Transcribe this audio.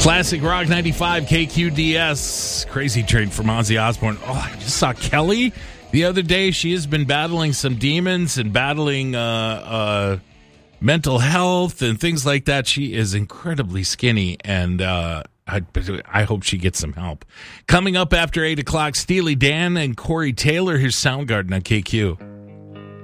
Classic Rock 95 KQDS. Crazy Train from Ozzy Osbourne. Oh, I just saw Kelly the other day. She has been battling some demons and battling mental health and things like that. She is incredibly skinny, and I hope she gets some help. Coming up after 8 o'clock, Steely Dan and Corey Taylor. Here's Soundgarden on KQ.